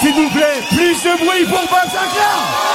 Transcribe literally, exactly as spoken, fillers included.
S'il vous plaît, plus de bruit pour Bataclan.